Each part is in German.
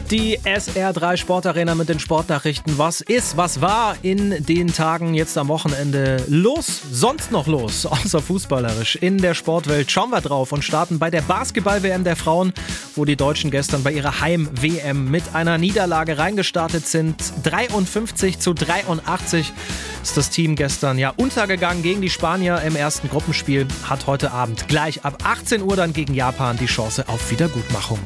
Die SR3 Sportarena mit den Sportnachrichten. Was ist, was war in den Tagen jetzt am Wochenende los? Sonst noch los, außer fußballerisch. In der Sportwelt schauen wir drauf und starten bei der Basketball-WM der Frauen, wo die Deutschen gestern bei ihrer Heim-WM mit einer Niederlage reingestartet sind. 53-83 ist das Team gestern untergegangen gegen die Spanier im ersten Gruppenspiel. Hat heute Abend gleich ab 18 Uhr dann gegen Japan die Chance auf Wiedergutmachung.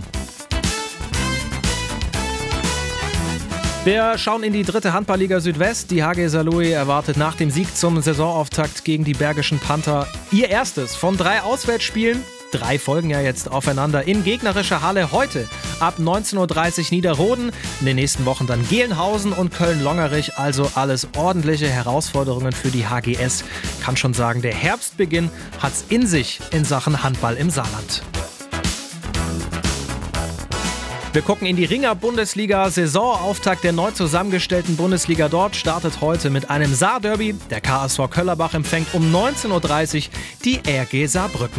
Wir schauen in die dritte Handballliga Südwest. Die HG Saarlouis erwartet nach dem Sieg zum Saisonauftakt gegen die Bergischen Panther ihr erstes von 3 Auswärtsspielen. 3 folgen ja jetzt aufeinander in gegnerischer Halle. Heute ab 19.30 Uhr Niederroden. In den nächsten Wochen dann Gelnhausen und Köln-Longerich. Also alles ordentliche Herausforderungen für die HGS. Kann schon sagen, der Herbstbeginn hat's in sich in Sachen Handball im Saarland. Wir gucken in die Ringer-Bundesliga. Saisonauftakt der neu zusammengestellten Bundesliga dort startet heute mit einem Saarderby. Der KSV Köllerbach empfängt um 19.30 Uhr die RG Saarbrücken.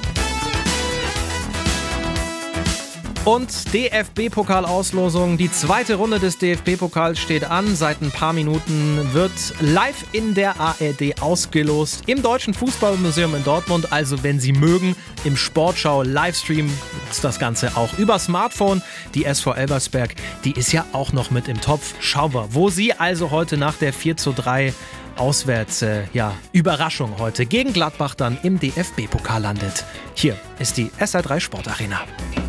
Und DFB-Pokal-Auslosung. Die zweite Runde des DFB-Pokals steht an. Seit ein paar Minuten wird live in der ARD ausgelost. Im Deutschen Fußballmuseum in Dortmund. Also wenn Sie mögen, im Sportschau-Livestream ist das Ganze auch über Smartphone. Die SV Elversberg, die ist ja auch noch mit im Topf. Schauen wir, wo sie also heute nach der 4:3 Auswärts, Überraschung heute gegen Gladbach dann im DFB-Pokal landet. Hier ist die SR3 Sportarena.